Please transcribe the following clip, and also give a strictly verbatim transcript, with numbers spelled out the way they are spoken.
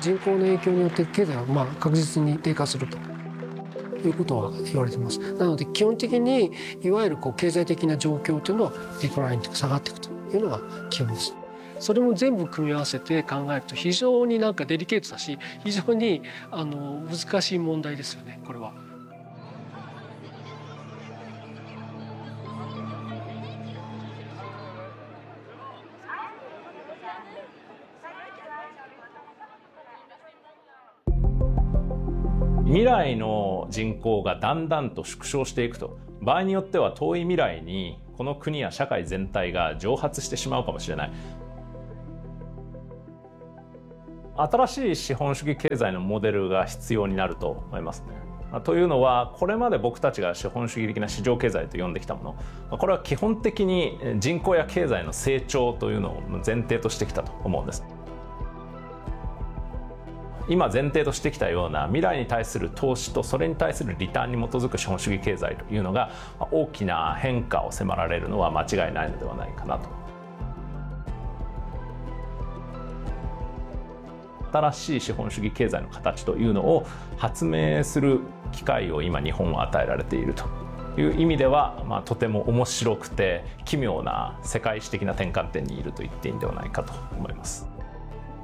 人口の影響によって経済はまあ確実に低下するということは言われています。なので基本的にいわゆるこう経済的な状況というのはデクラインというか下がっていくというのが基本です。それも全部組み合わせて考えると非常になんかデリケートだし、非常にあの難しい問題ですよね、これは。 未来の人口がだんだんと縮小していくと、場合によっては遠い未来にこの国や社会全体が蒸発してしまうかもしれない。新しい資本主義経済のモデルが必要になると思いますね。というのは、これまで僕たちが資本主義的な市場経済と呼んできたもの、これは基本的に人口や経済の成長というのを前提としてきたと思うんです。今前提としてきたような未来に対する投資とそれに対するリターンに基づく資本主義経済というのが大きな変化を迫られるのは間違いないのではないかなと。新しい資本主義経済の形というのを発明する機会を今日本は与えられているという意味では、まあ、とても面白くて奇妙な世界史的な転換点にいると言っていいんではないかと思います。